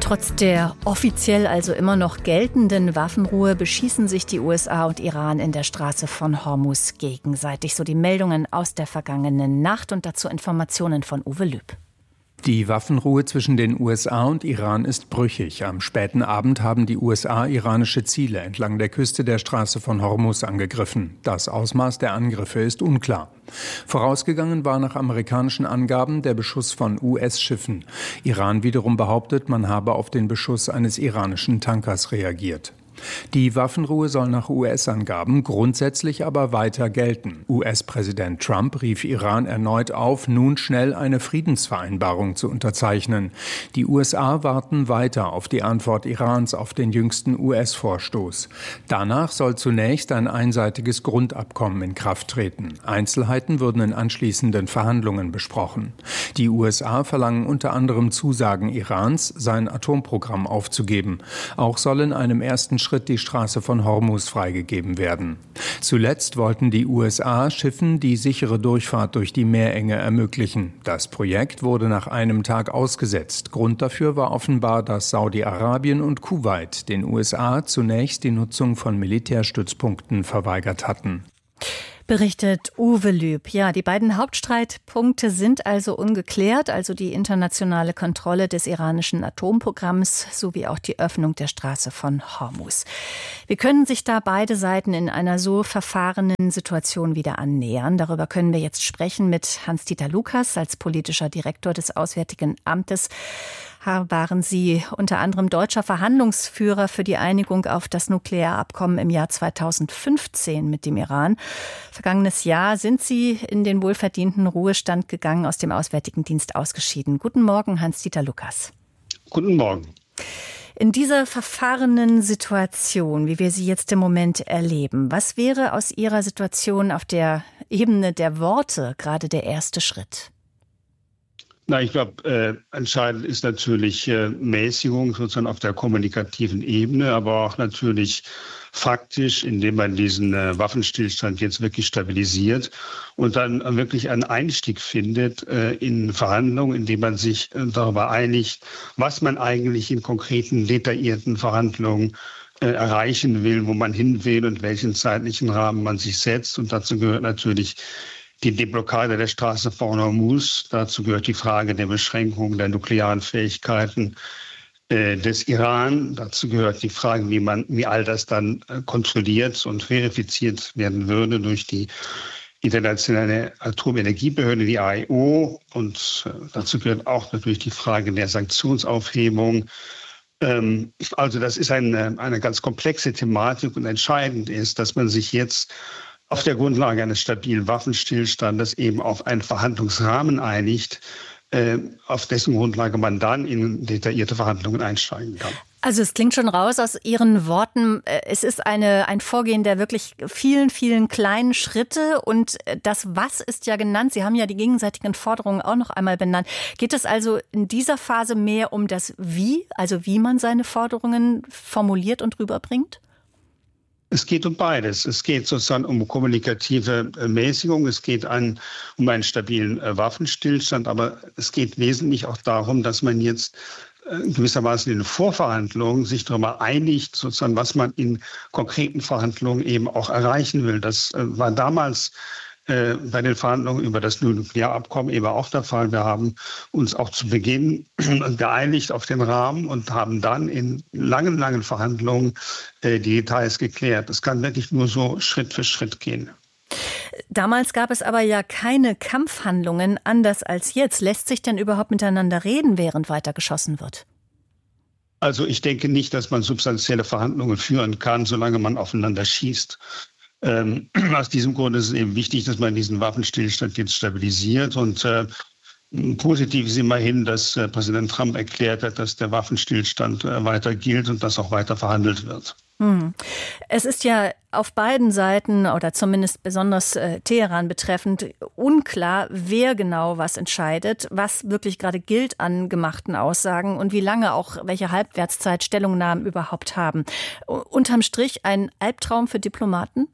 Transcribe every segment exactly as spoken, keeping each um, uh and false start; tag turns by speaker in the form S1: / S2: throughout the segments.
S1: Trotz der offiziell also immer noch geltenden Waffenruhe beschießen sich die U S A und Iran in der Straße von Hormuz gegenseitig. So die Meldungen aus der vergangenen Nacht und dazu Informationen von Uwe Lüb.
S2: Die Waffenruhe zwischen den U S A und Iran ist brüchig. Am späten Abend haben die U S A iranische Ziele entlang der Küste der Straße von Hormuz angegriffen. Das Ausmaß der Angriffe ist unklar. Vorausgegangen war nach amerikanischen Angaben der Beschuss von U S-Schiffen. Iran wiederum behauptet, man habe auf den Beschuss eines iranischen Tankers reagiert. Die Waffenruhe soll nach U S-Angaben grundsätzlich aber weiter gelten. U S-Präsident Trump rief Iran erneut auf, nun schnell eine Friedensvereinbarung zu unterzeichnen. Die U S A warten weiter auf die Antwort Irans auf den jüngsten U S-Vorstoß. Danach soll zunächst ein einseitiges Grundabkommen in Kraft treten. Einzelheiten würden in anschließenden Verhandlungen besprochen. Die U S A verlangen unter anderem Zusagen Irans, sein Atomprogramm aufzugeben. Auch soll in einem ersten Schritt die Straße von Hormuz freigegeben werden. Zuletzt wollten die U S A Schiffen die sichere Durchfahrt durch die Meerenge ermöglichen. Das Projekt wurde nach einem Tag ausgesetzt. Grund dafür war offenbar, dass Saudi-Arabien und Kuwait den U S A zunächst die Nutzung von Militärstützpunkten verweigert hatten.
S1: Berichtet Uwe Lüb. Ja, die beiden Hauptstreitpunkte sind also ungeklärt, also die internationale Kontrolle des iranischen Atomprogramms sowie auch die Öffnung der Straße von Hormuz. Wie können sich da beide Seiten in einer so verfahrenen Situation wieder annähern? Darüber können wir jetzt sprechen mit Hans-Dieter Lucas als politischer Direktor des Auswärtigen Amtes. Waren Sie unter anderem deutscher Verhandlungsführer für die Einigung auf das Nuklearabkommen im Jahr zweitausendfünfzehn mit dem Iran. Vergangenes Jahr sind Sie in den wohlverdienten Ruhestand gegangen, aus dem Auswärtigen Dienst ausgeschieden. Guten Morgen, Hans-Dieter Lucas.
S3: Guten Morgen.
S1: In dieser verfahrenen Situation, wie wir sie jetzt im Moment erleben, was wäre aus Ihrer Situation auf der Ebene der Worte gerade der erste Schritt?
S3: Na, ich glaube, äh, entscheidend ist natürlich äh, Mäßigung sozusagen auf der kommunikativen Ebene, aber auch natürlich faktisch, indem man diesen äh, Waffenstillstand jetzt wirklich stabilisiert und dann äh, wirklich einen Einstieg findet äh, in Verhandlungen, indem man sich äh, darüber einigt, was man eigentlich in konkreten, detaillierten Verhandlungen äh, erreichen will, wo man hin will und welchen zeitlichen Rahmen man sich setzt. Und dazu gehört natürlich die Deblockade der Straße von Hormuz. Dazu gehört die Frage der Beschränkung der nuklearen Fähigkeiten äh, des Iran. Dazu gehört die Frage, wie man, wie all das dann äh, kontrolliert und verifiziert werden würde durch die internationale Atomenergiebehörde, die I A E O. Und äh, dazu gehört auch natürlich die Frage der Sanktionsaufhebung. Ähm, also das ist eine, eine ganz komplexe Thematik und entscheidend ist, dass man sich jetzt auf der Grundlage eines stabilen Waffenstillstandes eben auf einen Verhandlungsrahmen einigt, äh, auf dessen Grundlage man dann in detaillierte Verhandlungen einsteigen kann.
S1: Also es klingt schon raus aus Ihren Worten, es ist eine, ein Vorgehen der wirklich vielen, vielen kleinen Schritte und das Was ist ja genannt. Sie haben ja die gegenseitigen Forderungen auch noch einmal benannt. Geht es also in dieser Phase mehr um das Wie, also wie man seine Forderungen formuliert und rüberbringt?
S3: Es geht um beides. Es geht sozusagen um kommunikative Mäßigung, es geht an, um einen stabilen äh, Waffenstillstand, aber es geht wesentlich auch darum, dass man jetzt äh, gewissermaßen in den Vorverhandlungen sich darüber einigt, sozusagen, was man in konkreten Verhandlungen eben auch erreichen will. Das äh, war damals äh, bei den Verhandlungen über das Nuklearabkommen eben auch der Fall. Wir haben uns auch zu Beginn geeinigt auf den Rahmen und haben dann in langen, langen Verhandlungen äh, die Details geklärt. Das kann wirklich nur so Schritt für Schritt gehen.
S1: Damals gab es aber ja keine Kampfhandlungen, anders als jetzt. Lässt sich denn überhaupt miteinander reden, während weiter geschossen wird?
S3: Also ich denke nicht, dass man substanzielle Verhandlungen führen kann, solange man aufeinander schießt. Ähm, aus diesem Grund ist es eben wichtig, dass man diesen Waffenstillstand jetzt stabilisiert. Und äh, positiv ist immerhin, dass äh, Präsident Trump erklärt hat, dass der Waffenstillstand äh, weiter gilt und dass auch weiter verhandelt wird.
S1: Hm. Es ist ja auf beiden Seiten oder zumindest besonders äh, Teheran betreffend unklar, wer genau was entscheidet, was wirklich gerade gilt an gemachten Aussagen und wie lange auch welche Halbwertszeit Stellungnahmen überhaupt haben. Unterm Strich ein Albtraum für Diplomaten?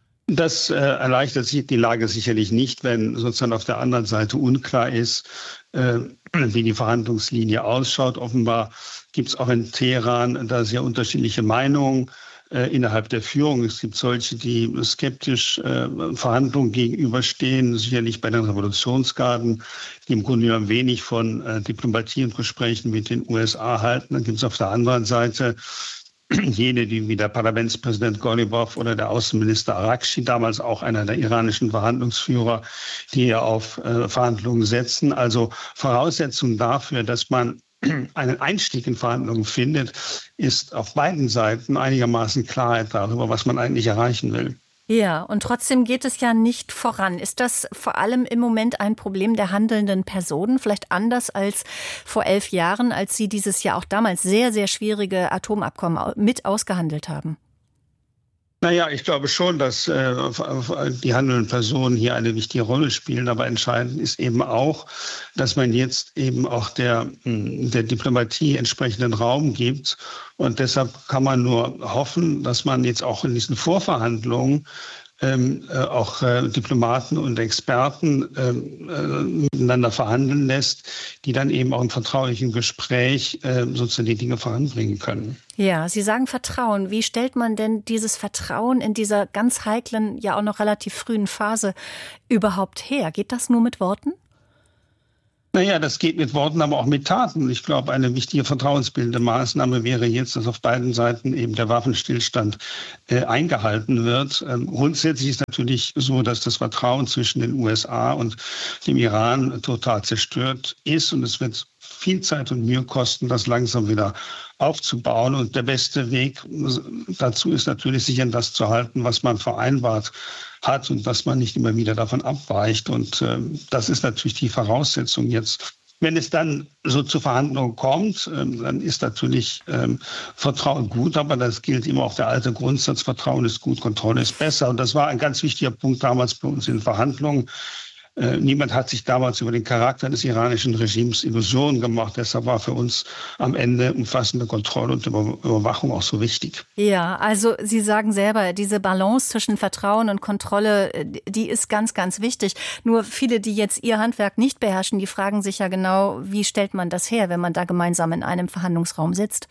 S3: Das äh, erleichtert sich die Lage sicherlich nicht, wenn sozusagen auf der anderen Seite unklar ist, äh, wie die Verhandlungslinie ausschaut. Offenbar gibt es auch in Teheran da sehr unterschiedliche Meinungen äh, innerhalb der Führung. Es gibt solche, die skeptisch äh, Verhandlungen gegenüberstehen, sicherlich bei den Revolutionsgarden, die im Grunde genommen wenig von äh, Diplomatie und Gesprächen mit den U S A halten. Dann gibt es auf der anderen Seite jene, die wie der Parlamentspräsident Golibov oder der Außenminister Arakchi, damals auch einer der iranischen Verhandlungsführer, die ja auf äh, Verhandlungen setzen. Also Voraussetzung dafür, dass man einen Einstieg in Verhandlungen findet, ist auf beiden Seiten einigermaßen Klarheit darüber, was man eigentlich erreichen will.
S1: Ja, und trotzdem geht es ja nicht voran. Ist das vor allem im Moment ein Problem der handelnden Personen? Vielleicht anders als vor elf Jahren, als Sie dieses ja auch damals sehr, sehr schwierige Atomabkommen mit ausgehandelt haben?
S3: Naja, ich glaube schon, dass äh, die handelnden Personen hier eine wichtige Rolle spielen. Aber entscheidend ist eben auch, dass man jetzt eben auch der, der Diplomatie entsprechenden Raum gibt. Und deshalb kann man nur hoffen, dass man jetzt auch in diesen Vorverhandlungen Ähm, äh, auch äh, Diplomaten und Experten ähm, äh, miteinander verhandeln lässt, die dann eben auch im vertraulichen Gespräch äh, sozusagen die Dinge voranbringen können.
S1: Ja, Sie sagen Vertrauen. Wie stellt man denn dieses Vertrauen in dieser ganz heiklen, ja auch noch relativ frühen Phase überhaupt her? Geht das nur mit Worten?
S3: Naja, das geht mit Worten, aber auch mit Taten. Ich glaube, eine wichtige vertrauensbildende Maßnahme wäre jetzt, dass auf beiden Seiten eben der Waffenstillstand äh, eingehalten wird. Ähm, grundsätzlich ist natürlich so, dass das Vertrauen zwischen den U S A und dem Iran total zerstört ist. Und es wird viel Zeit und Mühe kosten, das langsam wieder aufzubauen. Und der beste Weg dazu ist natürlich, sich an das zu halten, was man vereinbart hat und dass man nicht immer wieder davon abweicht. Und äh, das ist natürlich die Voraussetzung jetzt. Wenn es dann so zu Verhandlungen kommt, ähm, dann ist natürlich ähm, Vertrauen gut, aber das gilt immer auch der alte Grundsatz, Vertrauen ist gut, Kontrolle ist besser. Und das war ein ganz wichtiger Punkt damals bei uns in Verhandlungen. Äh, niemand hat sich damals über den Charakter des iranischen Regimes Illusionen gemacht. Deshalb war für uns am Ende umfassende Kontrolle und Über- Überwachung auch so wichtig.
S1: Ja, also Sie sagen selber, diese Balance zwischen Vertrauen und Kontrolle, die ist ganz, ganz wichtig. Nur viele, die jetzt ihr Handwerk nicht beherrschen, die fragen sich ja genau, wie stellt man das her, wenn man da gemeinsam in einem Verhandlungsraum sitzt?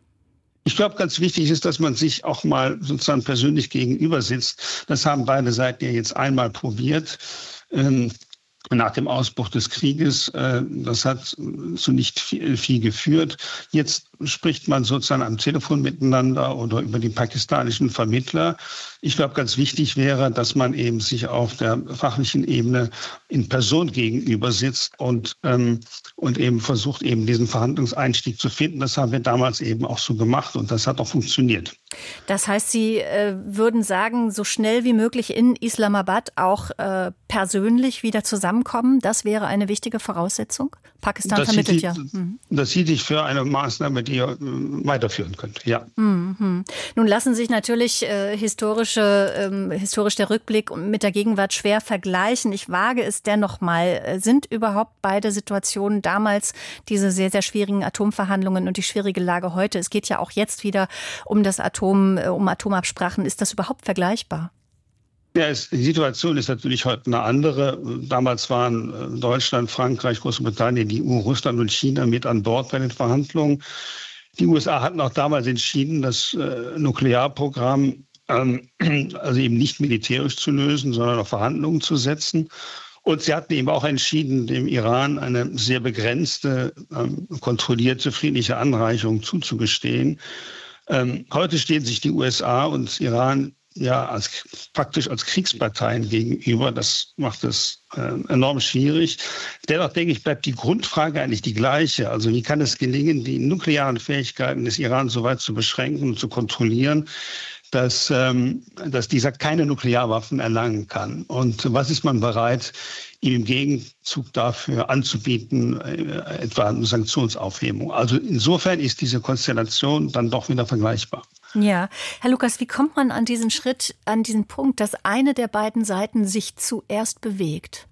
S3: Ich glaube, ganz wichtig ist, dass man sich auch mal sozusagen persönlich gegenüber sitzt. Das haben beide Seiten ja jetzt einmal probiert. Ähm, nach dem Ausbruch des Krieges. Äh, das hat zu nicht viel, viel geführt. Jetzt spricht man sozusagen am Telefon miteinander oder über die pakistanischen Vermittler. Ich glaube, ganz wichtig wäre, dass man eben sich auf der fachlichen Ebene in Person gegenüber sitzt und, ähm, und eben versucht, eben diesen Verhandlungseinstieg zu finden. Das haben wir damals eben auch so gemacht und das hat auch funktioniert.
S1: Das heißt, Sie äh, würden sagen, so schnell wie möglich in Islamabad auch äh, persönlich wieder zusammenkommen, das wäre eine wichtige Voraussetzung? Pakistan
S3: das
S1: vermittelt
S3: ich,
S1: ja. Mhm.
S3: Das hielt ich für eine Maßnahme, die ihr weiterführen könnt, ja.
S1: Mhm. Nun lassen sich natürlich äh, historische, ähm, historisch der Rückblick mit der Gegenwart schwer vergleichen. Ich wage es dennoch mal. Sind überhaupt beide Situationen damals, diese sehr, sehr schwierigen Atomverhandlungen und die schwierige Lage heute, es geht ja auch jetzt wieder um das Atom, äh, um Atomabsprachen, ist das überhaupt vergleichbar?
S3: Ja, es, die Situation ist natürlich heute eine andere. Damals waren Deutschland, Frankreich, Großbritannien, die E U, Russland und China mit an Bord bei den Verhandlungen. Die U S A hatten auch damals entschieden, das äh, Nuklearprogramm ähm, also eben nicht militärisch zu lösen, sondern auf Verhandlungen zu setzen. Und sie hatten eben auch entschieden, dem Iran eine sehr begrenzte, ähm, kontrollierte, friedliche Anreicherung zuzugestehen. Ähm, heute stehen sich die U S A und Iran ja als, praktisch als Kriegsparteien gegenüber. Das macht es äh, enorm schwierig. Dennoch denke ich, bleibt die Grundfrage eigentlich die gleiche. Also wie kann es gelingen, die nuklearen Fähigkeiten des Iran so weit zu beschränken und zu kontrollieren, dass, ähm, dass dieser keine Nuklearwaffen erlangen kann? Und was ist man bereit, ihm im Gegenzug dafür anzubieten, äh, etwa eine Sanktionsaufhebung? Also insofern ist diese Konstellation dann doch wieder vergleichbar.
S1: Ja, Herr Lukas, wie kommt man an diesen Schritt, an diesen Punkt, dass eine der beiden Seiten sich zuerst bewegt?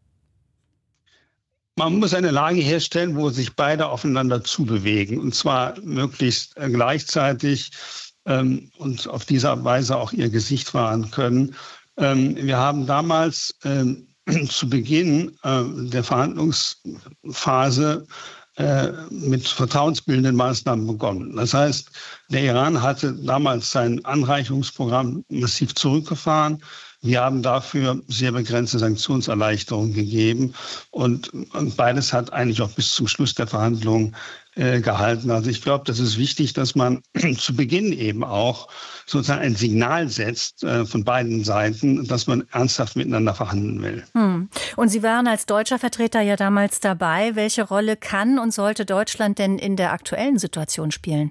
S3: Man muss eine Lage herstellen, wo sich beide aufeinander zubewegen, und zwar möglichst gleichzeitig ähm, und auf diese Weise auch ihr Gesicht wahren können. Ähm, wir haben damals ähm, zu Beginn äh, der Verhandlungsphase äh, mit vertrauensbildenden Maßnahmen begonnen. Das heißt, der Iran hatte damals sein Anreicherungsprogramm massiv zurückgefahren. Wir haben dafür sehr begrenzte Sanktionserleichterungen gegeben. Und, und beides hat eigentlich auch bis zum Schluss der Verhandlungen äh, gehalten. Also ich glaube, das ist wichtig, dass man zu Beginn eben auch sozusagen ein Signal setzt äh, von beiden Seiten, dass man ernsthaft miteinander verhandeln will.
S1: Hm. Und Sie waren als deutscher Vertreter ja damals dabei. Welche Rolle kann und sollte Deutschland denn in der aktuellen Situation spielen?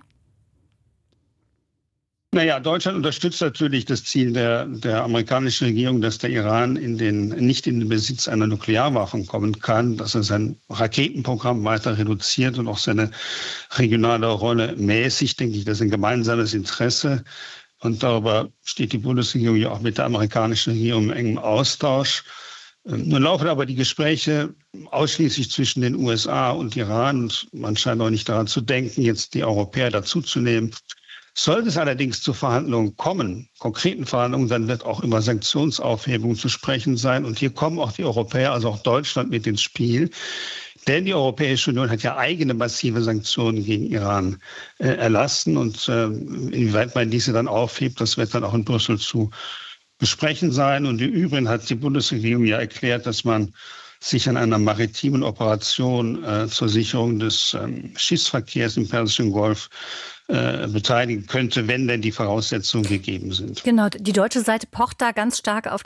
S3: Naja, Deutschland unterstützt natürlich das Ziel der, der amerikanischen Regierung, dass der Iran in den, nicht in den Besitz einer Nuklearwaffe kommen kann, dass er sein Raketenprogramm weiter reduziert und auch seine regionale Rolle mäßigt. Denke ich, das ist ein gemeinsames Interesse. Und darüber steht die Bundesregierung ja auch mit der amerikanischen Regierung im engen Austausch. Nun laufen aber die Gespräche ausschließlich zwischen den U S A und Iran. Und man scheint auch nicht daran zu denken, jetzt die Europäer dazuzunehmen. Sollte es allerdings zu Verhandlungen kommen, konkreten Verhandlungen, dann wird auch über Sanktionsaufhebung zu sprechen sein. Und hier kommen auch die Europäer, also auch Deutschland, mit ins Spiel. Denn die Europäische Union hat ja eigene massive Sanktionen gegen Iran äh, erlassen. Und äh, inwieweit man diese dann aufhebt, das wird dann auch in Brüssel zu besprechen sein. Und im Übrigen hat die Bundesregierung ja erklärt, dass man sich an einer maritimen Operation äh, zur Sicherung des ähm, Schiffsverkehrs im Persischen Golf äh, beteiligen könnte, wenn denn die Voraussetzungen gegeben sind.
S1: Genau, die deutsche Seite pocht da ganz stark auf